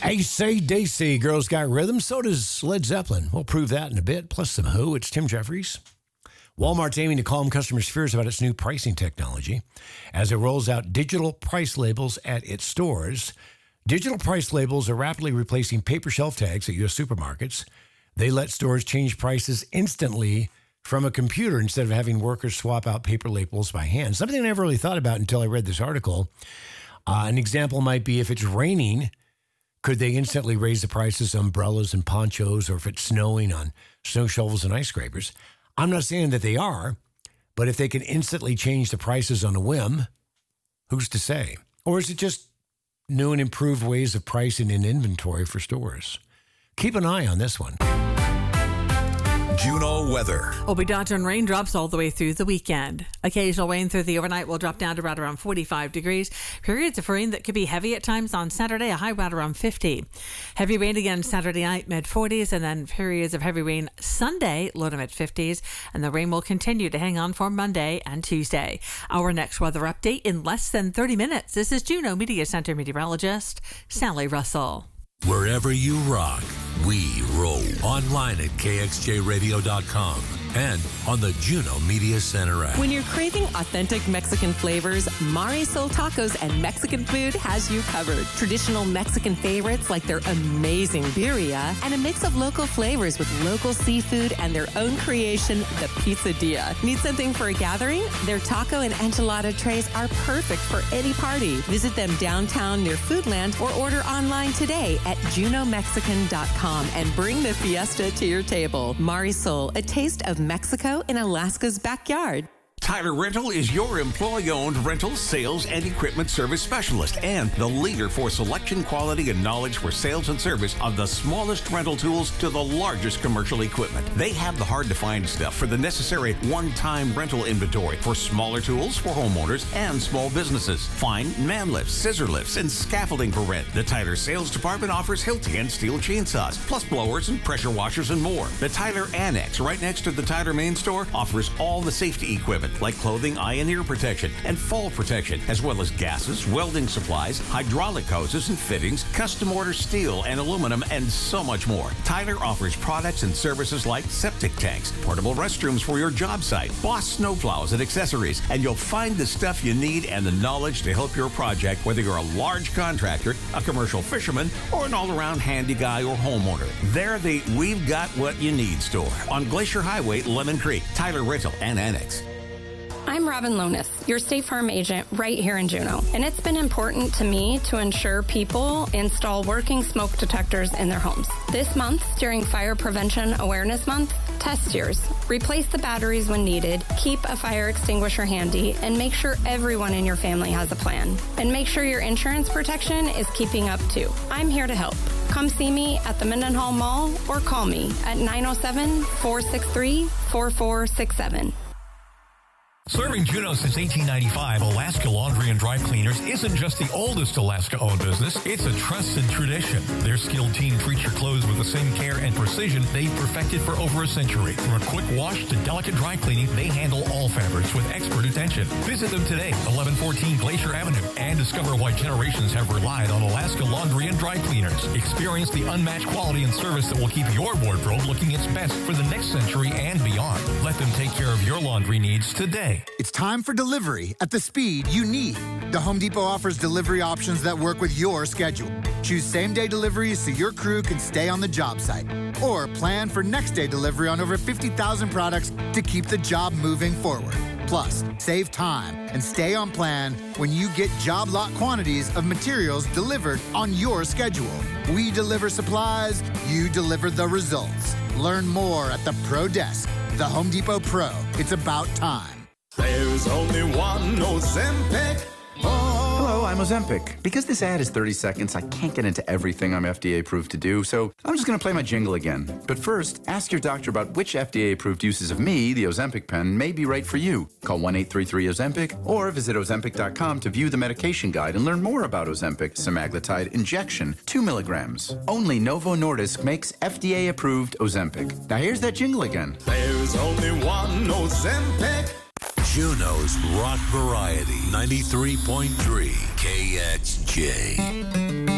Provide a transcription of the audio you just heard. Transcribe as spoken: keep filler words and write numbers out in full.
Hey, say, Daisy, Girls Got Rhythm. So does Led Zeppelin. We'll prove that in a bit. Plus some Who. It's Tim Jeffries. Walmart's aiming to calm customers' fears about its new pricing technology as it rolls out digital price labels at its stores. Digital price labels are rapidly replacing paper shelf tags at U S supermarkets. They let stores change prices instantly from a computer instead of having workers swap out paper labels by hand. Something I never really thought about until I read this article. Uh, an example might be if it's raining, could they instantly raise the prices of umbrellas and ponchos, or if it's snowing on snow shovels and ice scrapers? I'm not saying that they are, but if they can instantly change the prices on a whim, who's to say? Or is it just new and improved ways of pricing and inventory for stores? Keep an eye on this one. Juno weather. We'll be dodging raindrops all the way through the weekend. Occasional rain through the overnight will drop down to right around forty-five degrees. Periods of rain that could be heavy at times on Saturday, a high right around fifty. Heavy rain again Saturday night, mid forties, and then periods of heavy rain Sunday, low to mid fifties. And the rain will continue to hang on for Monday and Tuesday. Our next weather update in less than thirty minutes. This is Juno Media Center meteorologist Sally Russell. Wherever you rock, we roll. Online at K X J radio dot com and on the Juno Media Center app. When you're craving authentic Mexican flavors, Marisol Tacos and Mexican Food has you covered. Traditional Mexican favorites like their amazing birria and a mix of local flavors with local seafood and their own creation, the Pizzadilla. Need something for a gathering? Their taco and enchilada trays are perfect for any party. Visit them downtown near Foodland or order online today at Juno Mexican dot com and bring the fiesta to your table. Marisol, a taste of Mexico in Alaska's backyard. Tyler Rental is your employee-owned rental, sales, and equipment service specialist and the leader for selection, quality, and knowledge for sales and service of the smallest rental tools to the largest commercial equipment. They have the hard-to-find stuff for the necessary one-time rental inventory for smaller tools for homeowners and small businesses. Find man lifts, scissor lifts, and scaffolding for rent. The Tyler sales department offers Hilti and steel chainsaws, plus blowers and pressure washers and more. The Tyler Annex, right next to the Tyler main store, offers all the safety equipment like clothing, eye and ear protection, and fall protection, as well as gases, welding supplies, hydraulic hoses and fittings, custom order steel and aluminum, and so much more. Tyler offers products and services like septic tanks, portable restrooms for your job site, Boss snowplows and accessories, and you'll find the stuff you need and the knowledge to help your project, whether you're a large contractor, a commercial fisherman, or an all-around handy guy or homeowner. They're the We've Got What You Need store on Glacier Highway, Lemon Creek. Tyler Rental and Annex. I'm Robin Lonis, your State Farm agent right here in Juneau, and it's been important to me to ensure people install working smoke detectors in their homes. This month, during Fire Prevention Awareness Month, test yours. Replace the batteries when needed, keep a fire extinguisher handy, and make sure everyone in your family has a plan. And make sure your insurance protection is keeping up too. I'm here to help. Come see me at the Mendenhall Mall or call me at nine oh seven, four six three, four four six seven. Serving Juneau since eighteen ninety-five, Alaska Laundry and Dry Cleaners isn't just the oldest Alaska-owned business, it's a trusted tradition. Their skilled team treats your clothes with the same care and precision they've perfected for over a century. From a quick wash to delicate dry cleaning, they handle all fabrics with expert attention. Visit them today, eleven fourteen Glacier Avenue, and discover why generations have relied on Alaska Laundry and Dry Cleaners. Experience the unmatched quality and service that will keep your wardrobe looking its best for the next century and beyond. Let them take care of your laundry needs today. It's time for delivery at the speed you need. The Home Depot offers delivery options that work with your schedule. Choose same-day deliveries so your crew can stay on the job site. Or plan for next-day delivery on over fifty thousand products to keep the job moving forward. Plus, save time and stay on plan when you get job lot quantities of materials delivered on your schedule. We deliver supplies, you deliver the results. Learn more at the Pro Desk. The Home Depot Pro. It's about time. There's only one Ozempic. Oh. Hello, I'm Ozempic. Because this ad is thirty seconds, I can't get into everything I'm F D A approved to do, so I'm just going to play my jingle again. But first, ask your doctor about which F D A approved uses of me, the Ozempic pen, may be right for you. Call one eight three three Ozempic or visit Ozempic dot com to view the medication guide and learn more about Ozempic semaglutide injection, two milligrams. Only Novo Nordisk makes F D A approved Ozempic. Now here's that jingle again. There's only one Ozempic. Juneau's Rock Variety, ninety-three point three K X J.